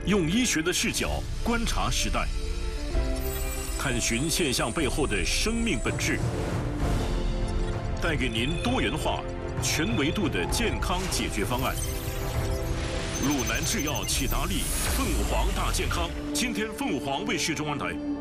用医学的视角观察时代，探寻现象背后的生命本质，带给您多元化、全维度的健康解决方案。鲁南制药启达利，凤凰大健康。今天凤凰卫视中文台。